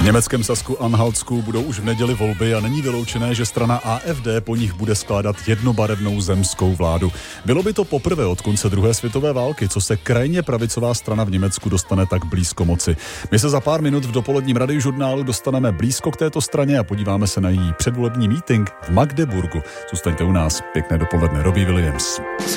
německém Sasku-Anhaltsku budou už v neděli volby a není vyloučené, že strana AfD po nich bude skládat jednobarevnou zemskou vládu. Bylo by to poprvé od konce druhé světové války, co se krajně pravicová strana v Německu dostane tak blízko moci. My se za pár minut v dopoledním radiožurnálu dostaneme blízko k této straně a podíváme se na její předvolební meeting v Magdeburgu. Zůstaňte u nás. Pěkné dopoledne. Robbie Williams.